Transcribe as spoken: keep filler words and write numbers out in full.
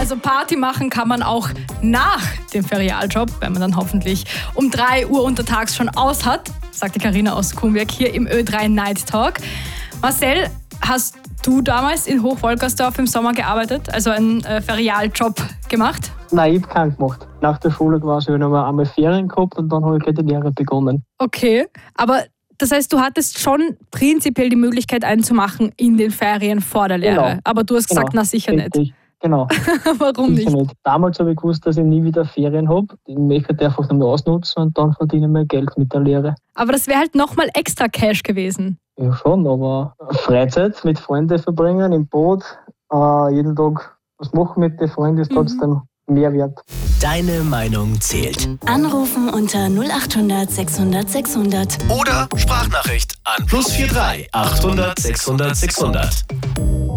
Also Party machen kann man auch nach dem Ferialjob, wenn man dann hoffentlich um drei Uhr untertags schon aus hat, sagte Carina aus Kumberg hier im Ö drei Night Talk. Marcel, hast du damals in Hochwolkersdorf im Sommer gearbeitet, also einen äh, Ferialjob gemacht? Nein, ich habe keinen gemacht. Nach der Schule quasi habe ich noch einmal Ferien gehabt und dann habe ich die Lehre begonnen. Okay, aber das heißt, du hattest schon prinzipiell die Möglichkeit, einen zu machen in den Ferien vor der Lehre. Genau. Aber du hast gesagt, Genau. na sicher Richtig. nicht. Genau. Warum Sicher nicht? nicht? Damals habe ich gewusst, dass ich nie wieder Ferien habe. Ich möchte die einfach nochmal ausnutzen und dann verdiene ich mehr Geld mit der Lehre. Aber das wäre halt nochmal extra Cash gewesen. Ja schon, aber Freizeit mit Freunden verbringen, im Boot, äh, jeden Tag was machen mit den Freunden ist trotzdem mhm. mehr wert. Deine Meinung zählt. Anrufen unter null acht hundert sechshundert sechshundert. Oder Sprachnachricht an plus vier drei achthundert sechshundert sechshundert.